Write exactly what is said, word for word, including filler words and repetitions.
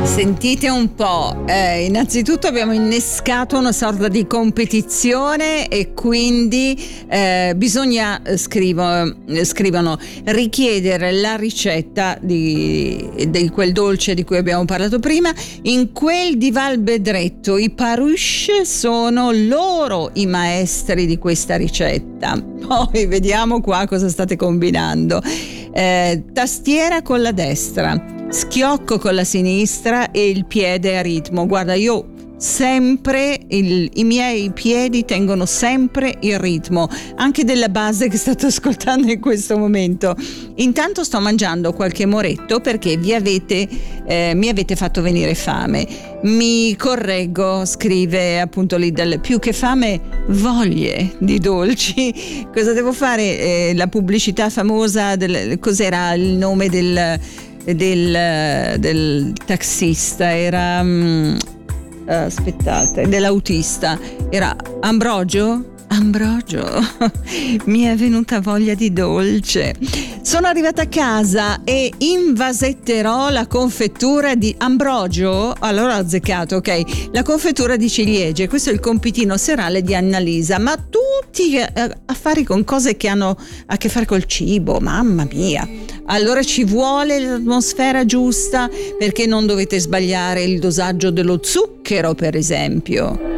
Sentite un po', eh, innanzitutto abbiamo innescato una sorta di competizione e quindi eh, bisogna, scrivo, scrivono, richiedere la ricetta di, di quel dolce di cui abbiamo parlato prima. In quel di Val Bedretto i Parush sono loro i maestri di questa ricetta. Poi vediamo qua cosa state combinando. Eh, tastiera con la destra, schiocco con la sinistra e il piede a ritmo. Guarda, io sempre il, i miei piedi tengono sempre il ritmo, anche della base che state ascoltando in questo momento. Intanto sto mangiando qualche moretto perché vi avete eh, mi avete fatto venire fame. Mi correggo, scrive appunto Lidl, più che fame, voglie di dolci. Cosa devo fare? Eh, la pubblicità famosa del, cos'era il nome del del, del taxista? Era um, aspettate, dell'autista, era Ambrogio? Ambrogio, mi è venuta voglia di dolce. Sono arrivata a casa e invasetterò la confettura di Ambrogio. Allora ho azzeccato, ok, la confettura di ciliegie. Questo è il compitino serale di Annalisa, ma tutti eh, affari con cose che hanno a che fare col cibo, mamma mia. Allora ci vuole l'atmosfera giusta, perché non dovete sbagliare il dosaggio dello zucchero, per esempio.